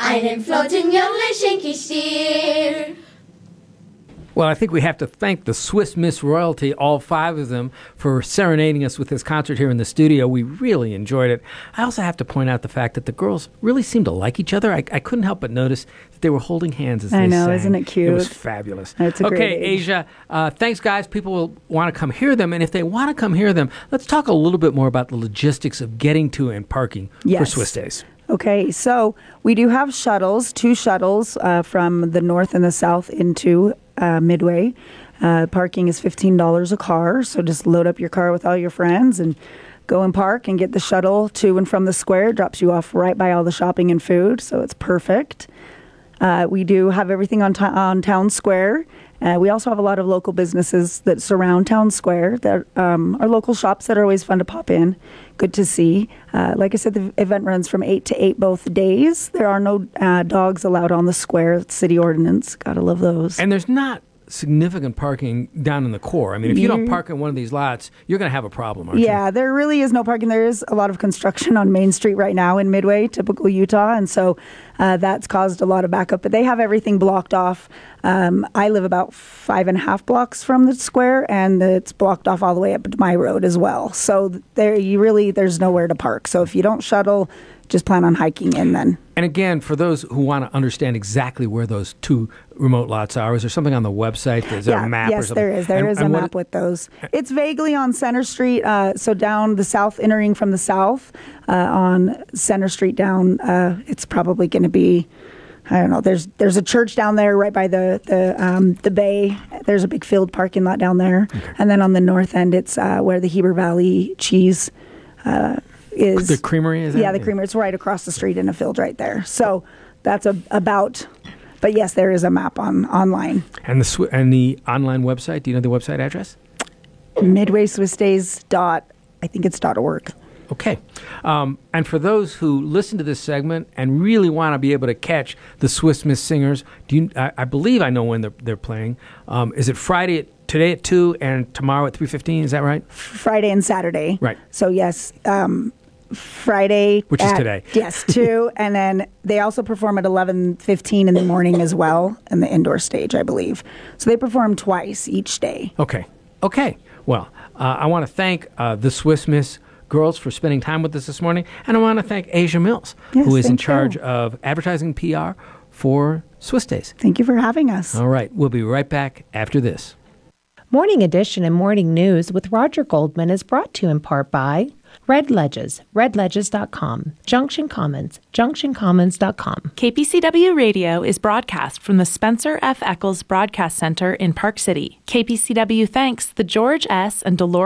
einen flotten Jungen schenk ich dir. Well, I think we have to thank the Swiss Miss Royalty, all five of them, for serenading us with this concert here in the studio. We really enjoyed it. I also have to point out the fact that the girls really seemed to like each other. I couldn't help but notice that they were holding hands as they sang. I know, isn't it cute? It was fabulous. It's a great age. Asia, thanks, guys. People will want to come hear them, and if they want to come hear them, let's talk a little bit more about the logistics of getting to and parking for Swiss Days. Okay, so we do have shuttles, 2 shuttles from the north and the south into Midway. Parking is $15 a car, so just load up your car with all your friends and go and park and get the shuttle to and from the square. Drops you off right by all the shopping and food, so it's perfect. We do have everything on Town Square. We also have a lot of local businesses that surround Town Square that are local shops that are always fun to pop in. Good to see. Like I said, the event runs from 8 to 8 both days. There are no dogs allowed on the square. It's city ordinance. Gotta love those. And there's not significant parking down in the core. I mean, if you don't park in one of these lots, you're going to have a problem, aren't you? Yeah, there really is no parking. There is a lot of construction on Main Street right now in Midway, typical Utah, and so that's caused a lot of backup. But they have everything blocked off. I live about 5.5 blocks from the square, and it's blocked off all the way up to my road as well. So there's nowhere to park. So if you don't shuttle, just plan on hiking in then. And again, for those who want to understand exactly where those 2 remote lots are, is there something on the website? Is there a map or something? Yes, there is a map with those. It's vaguely on Center Street, so down the south, entering from the south on Center Street down. It's probably going to be, I don't know. There's a church down there right by the bay. There's a big field parking lot down there, and then on the north end, it's where the Heber Valley cheese is. The creamery is. Yeah, the creamery. It's right across the street in a field right there. So that's about. But yes, there is a map online. And the online website. Do you know the website address? MidwaySwissDays. I think it's .org. Okay. And for those who listen to this segment and really want to be able to catch the Swiss Miss Singers, I believe I know when they're playing. Is it today at 2 and tomorrow at 3:15? Is that right? Friday and Saturday. Right. So yes, Friday, which is today. Yes, 2, and then they also perform at 11:15 in the morning as well in the indoor stage, I believe. So they perform twice each day. Okay. Well, I want to thank the Swiss Miss girls for spending time with us this morning, and I want to thank Asia Mills, who is in charge of advertising PR for Swiss Days. Thank you for having us. All right, we'll be right back after this. Morning Edition and Morning News with Roger Goldman is brought to you in part by Red Ledges, redledges.com, Junction Commons, junctioncommons.com. KPCW Radio is broadcast from the Spencer F. Eccles Broadcast Center in Park City. KPCW thanks the George S. and Dolores